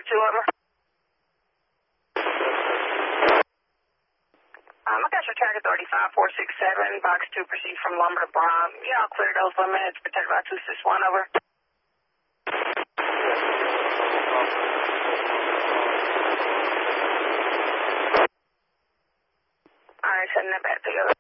2, over. I got your track authority 5467, box 2, proceed from Lumber to Brom. Yeah, I'll clear those limits, protect route 261, over. Alright, sending that back together.